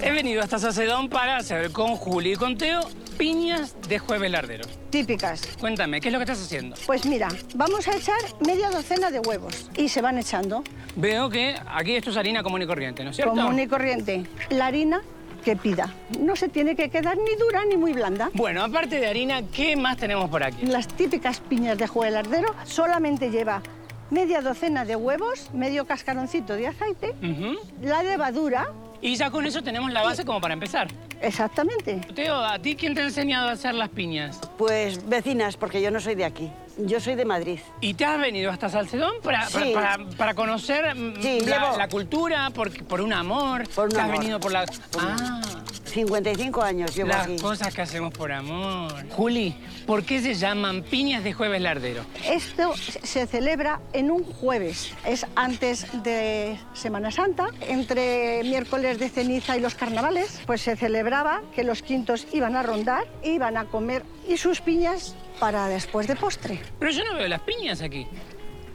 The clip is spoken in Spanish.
He venido hasta Salcedón para hacer con Juli y con Teo piñas de jueves lardero. Típicas. Cuéntame, ¿qué es lo que estás haciendo? Pues mira, vamos a echar media docena de huevos y se van echando. Veo que aquí esto es harina común y corriente, ¿no es cierto? Común y corriente. La harina que pida. No se tiene que quedar ni dura ni muy blanda. Bueno, aparte de harina, ¿qué más tenemos por aquí? Las típicas piñas de jueves lardero solamente lleva media docena de huevos, medio cascaroncito de aceite, la levadura. Y ya con eso tenemos la base como para empezar. Exactamente. Teo, ¿a ti quién te ha enseñado a hacer las piñas? Pues vecinas, porque yo no soy de aquí. Yo soy de Madrid. ¿Y te has venido hasta Salcedón Sí. para conocer Sí, la cultura, por un amor? Por un ¿Te has amor. venido por la... Ah, 55 años llevo las aquí. cosas que hacemos por amor. Juli, ¿por qué se llaman piñas de jueves lardero? Esto se celebra en un jueves. Es antes de Semana Santa, entre miércoles de ceniza y los carnavales, pues se celebraba que los quintos iban a rondar, iban a comer y sus piñas para después de postre. Pero yo no veo las piñas aquí.